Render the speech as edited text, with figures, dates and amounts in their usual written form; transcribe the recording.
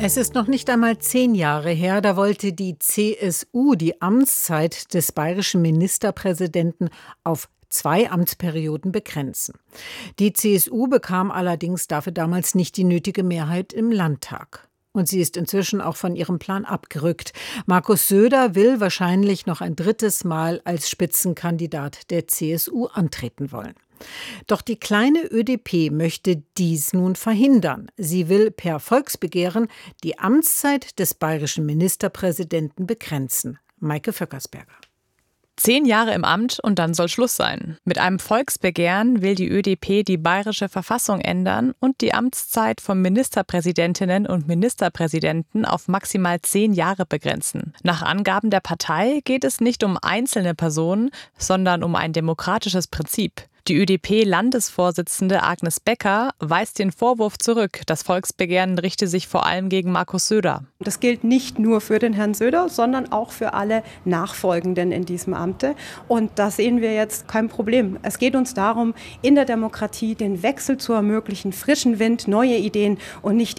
Es ist noch nicht einmal 10 Jahre her, da wollte die CSU die Amtszeit des bayerischen Ministerpräsidenten auf 2 Amtsperioden begrenzen. Die CSU bekam allerdings dafür damals nicht die nötige Mehrheit im Landtag. Und sie ist inzwischen auch von ihrem Plan abgerückt. Markus Söder will wahrscheinlich noch ein drittes Mal als Spitzenkandidat der CSU antreten wollen. Doch die kleine ÖDP möchte dies nun verhindern. Sie will per Volksbegehren die Amtszeit des bayerischen Ministerpräsidenten begrenzen. Maike Vöckersberger. 10 Jahre im Amt und dann soll Schluss sein. Mit einem Volksbegehren will die ÖDP die bayerische Verfassung ändern und die Amtszeit von Ministerpräsidentinnen und Ministerpräsidenten auf maximal 10 Jahre begrenzen. Nach Angaben der Partei geht es nicht um einzelne Personen, sondern um ein demokratisches Prinzip. Die ÖDP-Landesvorsitzende Agnes Becker weist den Vorwurf zurück, das Volksbegehren richte sich vor allem gegen Markus Söder. Das gilt nicht nur für den Herrn Söder, sondern auch für alle Nachfolgenden in diesem Amte. Und da sehen wir jetzt kein Problem. Es geht uns darum, in der Demokratie den Wechsel zu ermöglichen, frischen Wind, neue Ideen und nicht